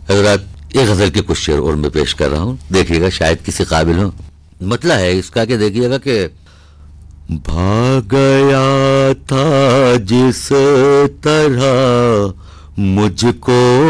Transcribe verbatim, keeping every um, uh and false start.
हजरात, एक गजल के कुछ शेर और मैं पेश कर रहा हूं, देखिएगा शायद किसी काबिल हो। मतलब है इसका कि देखिएगा कि भाग गया था जिस तरह मुझको